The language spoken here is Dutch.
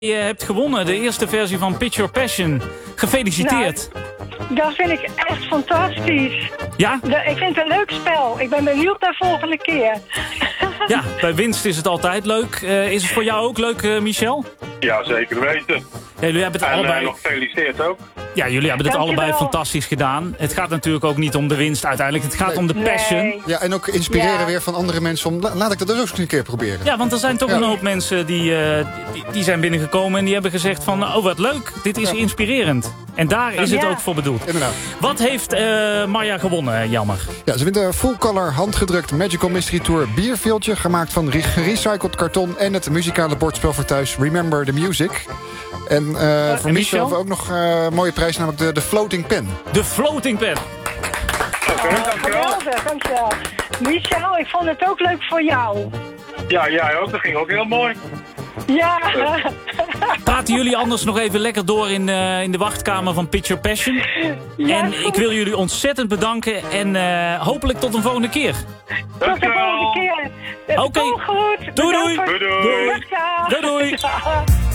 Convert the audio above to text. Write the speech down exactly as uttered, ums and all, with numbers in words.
Je hebt gewonnen, de eerste versie van Pitch Your Passion. Gefeliciteerd. Nou, dat vind ik echt fantastisch. Ja? De, ik vind het een leuk spel. Ik ben benieuwd naar de volgende keer. Ja, bij winst is het altijd leuk. Uh, is het voor jou ook leuk, uh, Michel? Ja, zeker weten. Ja, jullie hebben het en allebei... uh, nog gefeliciteerd ook. Ja, jullie hebben het Dankjewel. allebei fantastisch gedaan. Het gaat natuurlijk ook niet om de winst uiteindelijk. Het gaat Nee. om de passion. Nee. Ja, en ook inspireren Ja. weer van andere mensen om... la- laat ik dat dus ook eens een keer proberen. Ja, want er zijn toch Ja. een hoop mensen die, uh, die, die zijn binnengekomen... en die hebben gezegd van, oh wat leuk, dit is Ja. inspirerend. En daar is het Ja. ook voor bedoeld. Inderdaad. Wat heeft uh, Marja gewonnen, Jammer? Ja, ze wint een full-color handgedrukt Magical Mystery Tour bierveeltje... gemaakt van re- gerecycled karton en het muzikale bordspel voor thuis Remember the Music. En uh, voor en Michel Michel? hebben we ook nog uh, een mooie prijs, namelijk de, de floating pen. De floating pen. Oké, Oh, dankjewel. geweldig, dankjewel. Michel, ik vond het ook leuk voor jou. Ja, jij ook. Dat ging ook heel mooi. Ja. Praten jullie anders nog even lekker door in, uh, in de wachtkamer van Pitch Your Passion. Ja, En goed. ik wil jullie ontzettend bedanken en uh, hopelijk tot een volgende keer. Tot de Dankjewel. volgende keer. Oké. Komt goed. Doei, Bedankt doei. voor- Doei, doei. Dag, dag. Doei, doei. Dag.